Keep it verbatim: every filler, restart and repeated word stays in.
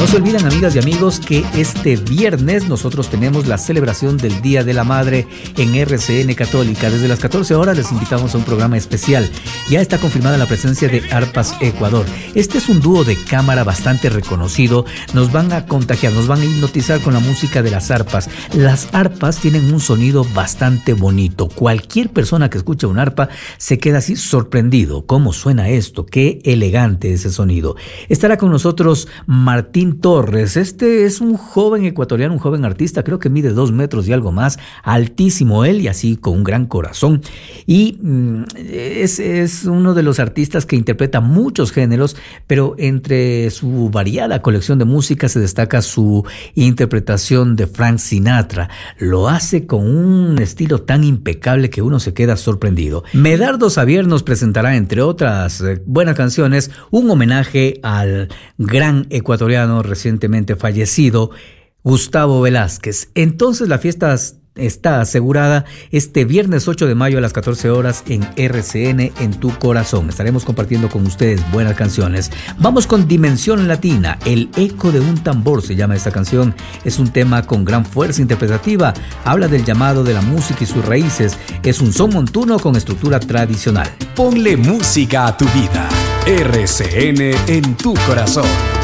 No se olviden, amigas y amigos, que este viernes nosotros tenemos la celebración del Día de la Madre en R C N Católica. Desde las catorce horas les invitamos a un programa especial. Ya está confirmada la presencia de Arpas Ecuador. Este es un dúo de cámara bastante reconocido. Nos van a contagiar, nos van a hipnotizar con la música de las arpas. Las arpas tienen un sonido bastante bonito. Cualquier persona que escucha un arpa se queda así sorprendido. ¿Cómo suena esto? Qué elegante ese sonido. Estará con nosotros Martín Torres. Este es un joven ecuatoriano, un joven artista, creo que mide dos metros y algo más, altísimo él y así con un gran corazón. Y mm, es, es uno de los artistas que interpreta muchos géneros, pero entre su variada colección de música se destaca su interpretación de Frank Sinatra. Lo hace con un estilo tan impecable que uno se queda sorprendido. Medardo Xavier nos presentará, entre otras eh, buenas canciones, un homenaje al gran ecuatoriano recientemente fallecido, Gustavo Velázquez. Entonces la fiesta está asegurada este viernes ocho de mayo a las catorce horas en R C N En Tu Corazón. Estaremos compartiendo con ustedes buenas canciones. Vamos con Dimensión Latina, El Eco de un Tambor se llama esta canción. Es un tema con gran fuerza interpretativa. Habla del llamado de la música y sus raíces. Es un son montuno con estructura tradicional. Ponle música a tu vida. R C N En Tu Corazón.